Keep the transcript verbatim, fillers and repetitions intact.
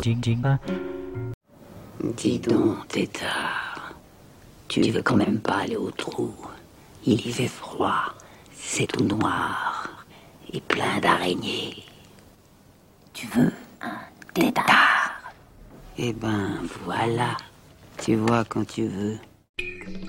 Dis donc, tétard, tu veux quand même pas aller au trou. Il y fait froid, c'est tout noir et plein d'araignées. Tu veux un tétard? Eh ben, voilà, tu vois quand tu veux.